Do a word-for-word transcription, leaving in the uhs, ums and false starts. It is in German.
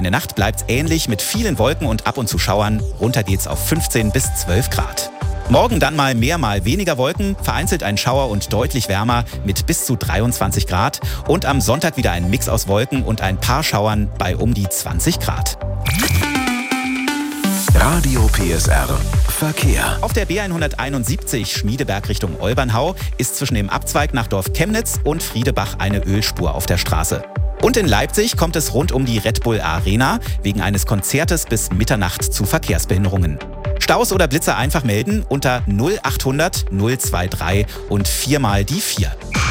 In der Nacht bleibt's ähnlich mit vielen Wolken und ab und zu Schauern. Runter geht's auf fünfzehn bis zwölf Grad. Morgen dann mal mehr, mal weniger Wolken, vereinzelt ein Schauer und deutlich wärmer mit bis zu dreiundzwanzig Grad. Und am Sonntag wieder ein Mix aus Wolken und ein paar Schauern bei um die zwanzig Grad. Radio P S R Verkehr. Auf der B hunderteinundsiebzig Schmiedeberg Richtung Olbernhau ist zwischen dem Abzweig nach Dorf Chemnitz und Friedebach eine Ölspur auf der Straße. Und in Leipzig kommt es rund um die Red Bull Arena wegen eines Konzertes bis Mitternacht zu Verkehrsbehinderungen. Staus oder Blitzer einfach melden unter null achthundert null drei drei und viermal die vier.